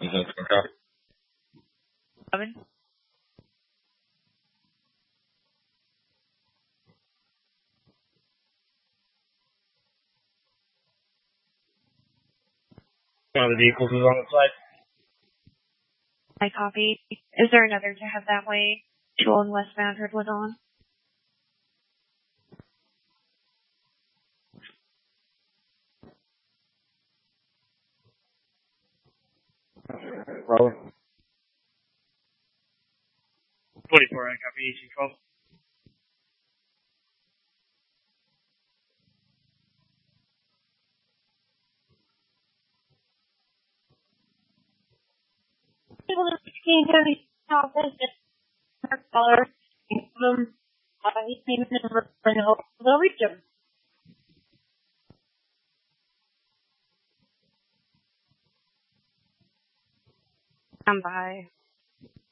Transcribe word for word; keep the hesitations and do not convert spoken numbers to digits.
Okay. Seven. One of the vehicles is on the side. I copy. Is there another to have that way? Tool and West Maverick was on. Rolling. twenty-four, I copy, eighteen twelve. Able to sixteen County office, Mark Dollar, and give him uh, his name and number, and they'll, they'll reach him. I'm by.